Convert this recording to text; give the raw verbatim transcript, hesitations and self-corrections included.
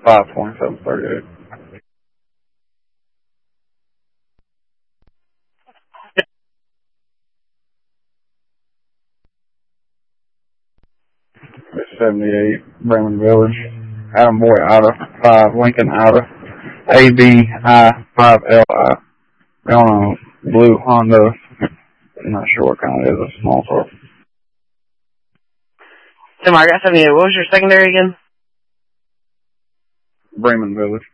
five twenty-seven thirty-eight. seventy-eight, Bremen Village. Adam Boy, Ida, five, Lincoln, Ida. A B I five L I. We're on a blue Honda. I'm not sure what kind it is, a small car. Tim, I got seventy-eight. What was your secondary again? Bremen Village.